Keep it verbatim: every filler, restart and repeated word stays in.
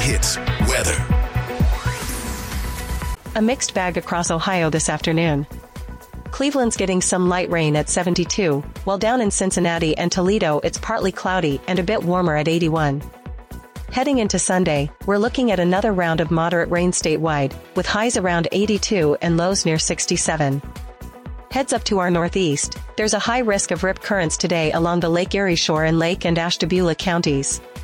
Hits weather. A mixed bag across Ohio this afternoon. Cleveland's getting some light rain at seventy-two, while down in Cincinnati and Toledo it's partly cloudy and a bit warmer at eighty-one. Heading into Sunday, we're looking at another round of moderate rain statewide, with highs around eighty-two and lows near sixty-seven. Heads up to our northeast, there's a high risk of rip currents today along the Lake Erie shore in Lake and Ashtabula counties.